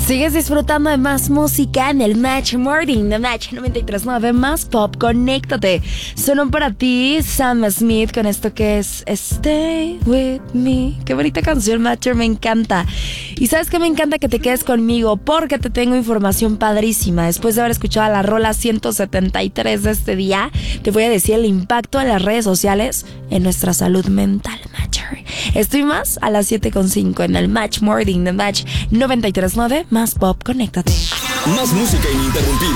Sigues disfrutando de más música en el Match Morning de Match 93.9, más pop, conéctate. Sonó para ti Sam Smith con esto que es Stay With Me. Qué bonita canción, Matcher, me encanta. Y sabes que me encanta que te quedes conmigo porque te tengo información padrísima. Después de haber escuchado la rola 173 de este día, te voy a decir el impacto de las redes sociales en nuestra salud mental, Matcher. Estoy más a las 7.5 en el Match Morning de Match 93.9, más pop, conéctate. Más música ininterrumpida.